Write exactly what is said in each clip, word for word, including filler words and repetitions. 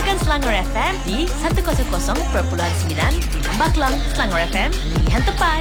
Dengarkan Selangor F M di seratus perpuluhan sembilan di Lembah Kelang. Selangor F M, pilihan tepat.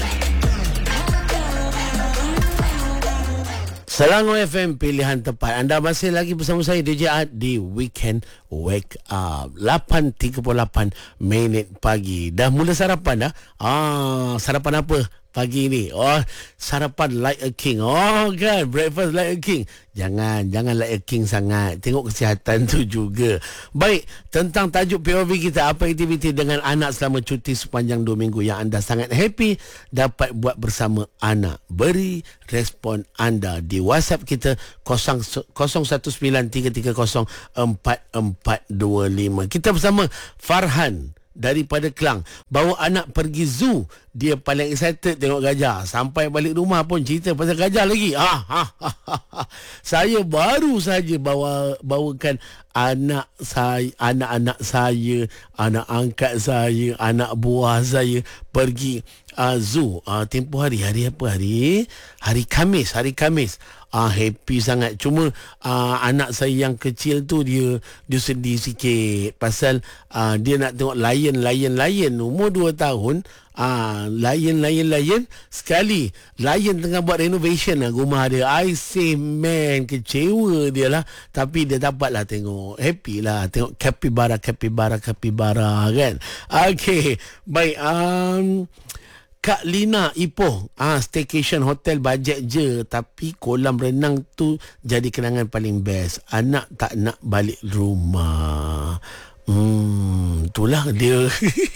Selangor F M, pilihan tepat. Anda masih lagi bersama saya D J Art di Weekend Wake Up. lapan tiga puluh lapan minit pagi. Dah mula sarapan dah? Ah, sarapan apa pagi ni? Oh, sarapan like a king. Oh kan, breakfast like a king. Jangan, jangan like a king sangat. Tengok kesihatan tu juga. Baik, tentang tajuk P O V kita, apa aktiviti dengan anak selama cuti sepanjang dua minggu yang anda sangat happy dapat buat bersama anak? Beri respon anda di WhatsApp kita kosong satu sembilan tiga tiga kosong empat empat dua lima. Kita bersama Farhan daripada Kelang. Bawa anak pergi zoo, dia paling excited tengok gajah. Sampai balik rumah pun cerita pasal gajah lagi. Ah, ah, ah, ah, ah. Saya baru saja bawa bawakan anak saya, anak-anak saya, anak angkat saya, anak buah saya pergi uh, zoo. Uh, tempoh hari, hari apa hari? Hari Khamis, hari Khamis. Ah, happy sangat. Cuma uh, anak saya yang kecil tu dia dia sedih sikit pasal uh, dia nak tengok lion lion lion umur dua tahun. Ah, lion lion lion sekali lion tengah buat renovation lah rumah dia. I say man, kecewa dia lah. Tapi dia dapatlah tengok, happy lah tengok capybara capybara capybara kan. Okay, baik. um Kak Lina Ipoh, ah, staycation hotel bajet je, tapi kolam renang tu jadi kenangan paling best. Anak tak nak balik rumah. Hmm, itulah dia.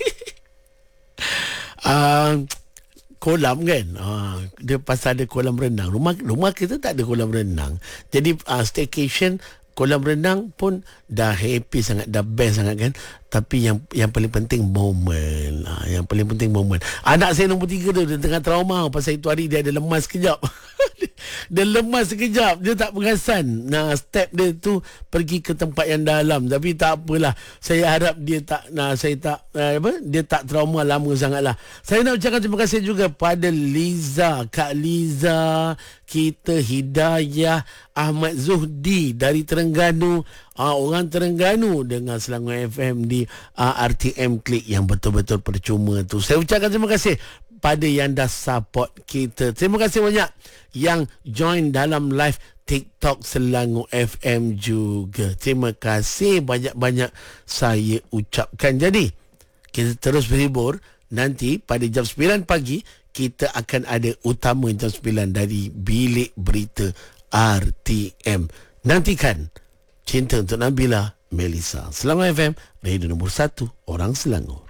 uh, kolam kan, uh, dia pasal ada kolam renang. Rumah rumah kita tak ada kolam renang. Jadi uh, staycation kolam renang pun dah happy sangat, dah best sangat kan. Tapi yang yang paling penting moment. Ha, yang paling penting moment. Anak saya nombor tiga tu, dia tengah trauma pasal itu hari dia ada lemas sekejap. Dia lemas sekejap, dia tak perasan. Nah, step dia tu pergi ke tempat yang dalam. Tapi tak apalah. Saya harap dia tak, nah, saya tak, uh, apa? Dia tak trauma lama sangatlah. Saya nak ucapkan terima kasih juga pada Liza, Kak Liza, kita Hidayah Ahmad Zuhdi dari Terengganu. Uh, orang Terengganu dengan Selangor F M di uh, R T M Klik yang betul-betul percuma tu. Saya ucapkan terima kasih pada yang dah support kita. Terima kasih banyak yang join dalam live TikTok Selangor F M juga. Terima kasih banyak-banyak saya ucapkan. Jadi, kita terus berhibur. Nanti pada jam sembilan pagi, kita akan ada utama jam sembilan dari Bilik Berita R T M. Nantikan Cinta untuk Nabila Melissa. Selangor F M, radio nombor satu, orang Selangor.